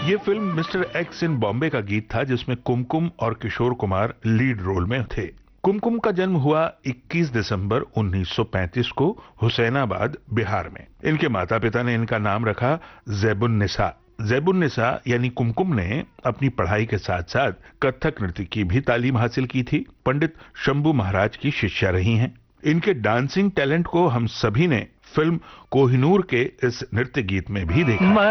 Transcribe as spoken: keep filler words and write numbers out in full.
ये film mister x इन बॉम्बे का गीत था, जिसमें कुमकुम और किशोर कुमार लीड रोल में थे। कुमकुम का जन्म हुआ इक्कीस दिसंबर उन्नीस सौ पैंतीस को हुसैनाबाद, बिहार में। इनके माता पिता ने इनका नाम रखा ज़ैबुन्निसा। ज़ैबुन्निसा यानी कुमकुम ने अपनी पढ़ाई के साथ साथ कथक नृत्य की भी तालीम हासिल की थी। पंडित शंभू महाराज की शिष्या रही हैं। इनके डांसिंग टैलेंट को हम सभी ने फिल्म कोहिनूर के इस नृत्य गीत में भी देखा।